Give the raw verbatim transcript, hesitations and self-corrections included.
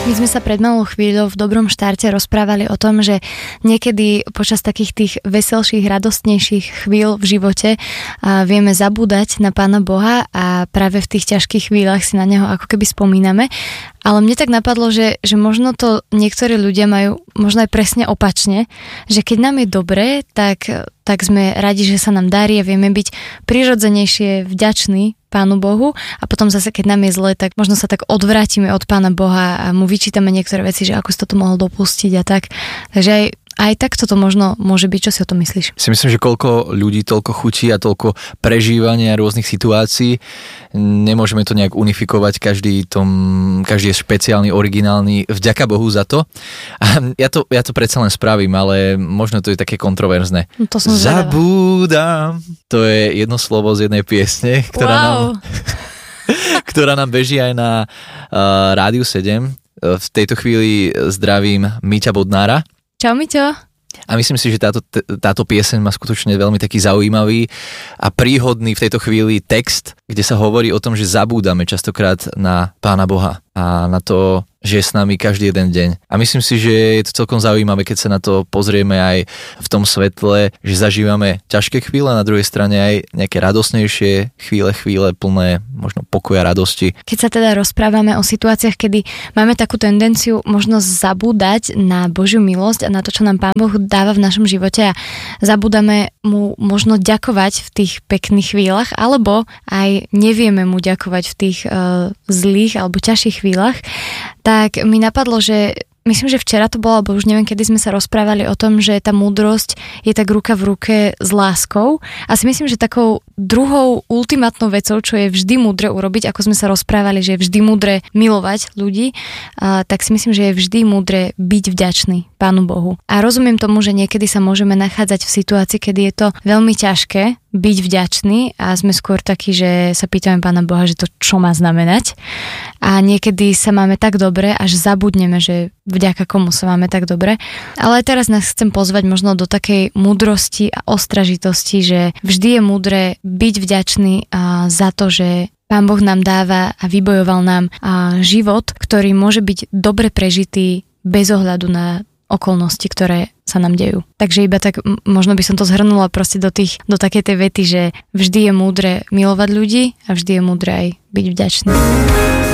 My sme sa pred malou chvíľou v dobrom štarte rozprávali o tom, že niekedy počas takých tých veselších, radostnejších chvíľ v živote vieme zabúdať na Pána Boha a práve v tých ťažkých chvíľach si na Neho ako keby spomíname. Ale mne tak napadlo, že, že možno to niektorí ľudia majú možno aj presne opačne, že keď nám je dobré, tak, tak sme radi, že sa nám darí a vieme byť prirodzenejšie vďační Pánu Bohu a potom zase, keď nám je zle, tak možno sa tak odvrátime od Pána Boha a mu vyčítame niektoré veci, že ako si toto mohol dopustiť a tak. Takže aj Aj tak toto možno môže byť. Čo si o tom myslíš? Si myslím, že koľko ľudí, toľko chutí a toľko prežívania rôznych situácií. Nemôžeme to nejak unifikovať. Každý, tom, každý je špeciálny, originálny. Vďaka Bohu za to. A ja to, ja to predsa len spravím, ale možno to je také kontroverzné. No to som Zabúdam. To je jedno slovo z jednej piesne, ktorá, wow. nám, ktorá nám beží aj na uh, Rádiu sedem. V tejto chvíli zdravím Miťa Bodnára. Čau, Miťo. A myslím si, že táto, táto pieseň má skutočne veľmi taký zaujímavý a príhodný v tejto chvíli text, kde sa hovorí o tom, že zabúdame častokrát na Pána Boha a na to, že je s nami každý jeden deň. A myslím si, že je to celkom zaujímavé, keď sa na to pozrieme aj v tom svetle, že zažívame ťažké chvíle, na druhej strane aj nejaké radosnejšie chvíle, chvíle plné možno pokoja, radosti. Keď sa teda rozprávame o situáciách, kedy máme takú tendenciu možno zabúdať na Božiu milosť a na to, čo nám Pán Boh dáva v našom živote a zabúdame mu možno ďakovať v tých pekných chvíľach, alebo aj nevieme mu ďakovať v tých uh, zlých alebo ťažších chvíľach, tak mi napadlo, že myslím, že včera to bolo, alebo už neviem, kedy sme sa rozprávali o tom, že tá múdrosť je tak ruka v ruke s láskou. A si myslím, že takou druhou ultimátnou vecou, čo je vždy múdre urobiť, ako sme sa rozprávali, že je vždy múdre milovať ľudí, a, tak si myslím, že je vždy múdre byť vďačný Pánu Bohu. A rozumiem tomu, že niekedy sa môžeme nachádzať v situácii, kedy je to veľmi ťažké byť vďačný a sme skôr takí, že sa pýtame Pána Boha, že to čo má znamenať. A niekedy sa máme tak dobre, až zabudneme, že vďaka komu sa máme tak dobre. Ale teraz nás chcem pozvať možno do takej múdrosti a ostražitosti, že vždy je múdre byť vďačný za to, že Pán Boh nám dáva a vybojoval nám život, ktorý môže byť dobre prežitý bez ohľadu na okolnosti, ktoré sa nám dejú. Takže iba tak možno by som to zhrnula proste do, tých, do takej tej vety, že vždy je múdre milovať ľudí a vždy je múdre aj byť vďačný.